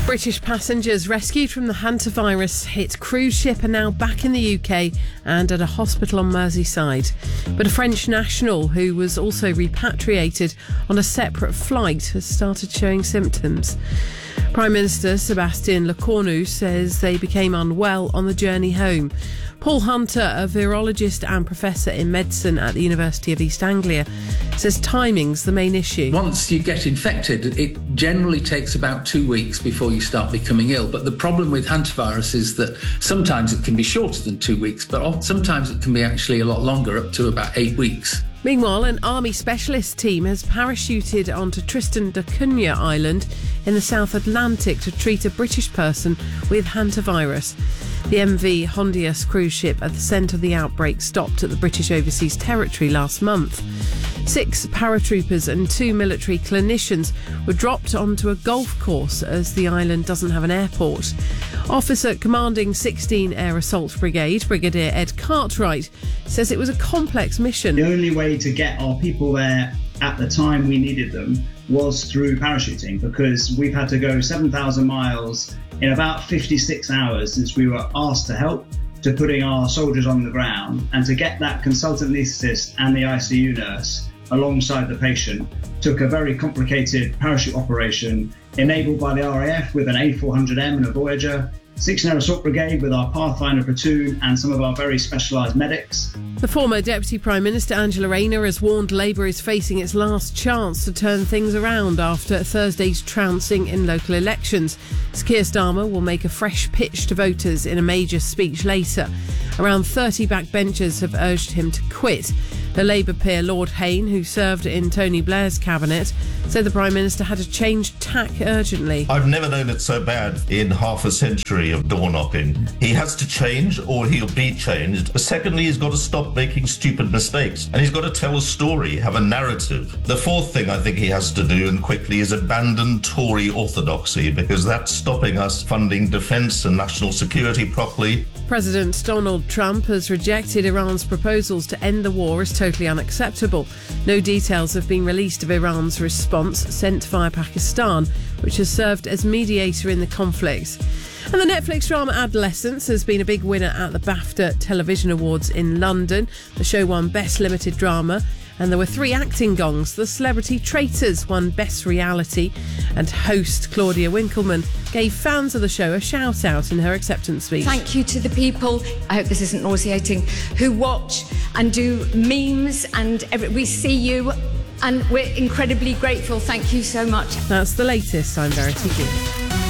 British passengers rescued from the hantavirus hit cruise ship are now back in the UK and at a hospital on Merseyside. But a French national who was also repatriated on a separate flight has started showing symptoms. Prime Minister Sébastien Lecornu says they became unwell on the journey home. Paul Hunter, a virologist and professor in medicine at the University of East Anglia, says timing's the main issue. Once you get infected, it generally takes about 2 weeks before you start becoming ill. But the problem with hantavirus is that sometimes it can be shorter than 2 weeks, but sometimes it can be actually a lot longer, up to about 8 weeks. Meanwhile, an army specialist team has parachuted onto Tristan da Cunha Island in the South Atlantic to treat a British person with hantavirus. The MV Hondias cruise ship at the centre of the outbreak stopped at the British Overseas Territory last month. 6 paratroopers and 2 military clinicians were dropped onto a golf course as the island doesn't have an airport. Officer commanding 16 Air Assault Brigade, Brigadier Ed Cartwright, says it was a complex mission. The only way to get our people there at the time we needed them was through parachuting, because we've had to go 7,000 miles in about 56 hours since we were asked to help, to putting our soldiers on the ground, and to get that consultant anaesthetist and the ICU nurse alongside the patient took a very complicated parachute operation enabled by the RAF with an A400M and a Voyager, 6 Air Assault Brigade with our Pathfinder platoon and some of our very specialised medics. The former Deputy Prime Minister Angela Rayner has warned Labour is facing its last chance to turn things around after Thursday's trouncing in local elections. Keir Starmer will make a fresh pitch to voters in a major speech later. Around 30 backbenchers have urged him to quit. The Labour peer Lord Hayne, who served in Tony Blair's cabinet, said the Prime Minister had to change tack urgently. I've never known it so bad in half a century of door knocking. He has to change or he'll be changed. But secondly, he's got to stop making stupid mistakes. And he's got to tell a story, have a narrative. The fourth thing I think he has to do, and quickly, is abandon Tory orthodoxy, because that's stopping us funding defence and national security properly. President Donald Trump has rejected Iran's proposals to end the war as totally unacceptable. No details have been released of Iran's response sent via Pakistan, which has served as mediator in the conflict. And the Netflix drama Adolescence has been a big winner at the BAFTA Television Awards in London. The show won Best Limited Drama, and there were 3 acting gongs. The Celebrity Traitors won Best Reality, and host Claudia Winkleman gave fans of the show a shout-out in her acceptance speech. Thank you to the people, I hope this isn't nauseating, who watch and do memes, and we see you, and we're incredibly grateful. Thank you so much. That's the latest. I'm Verity Gill.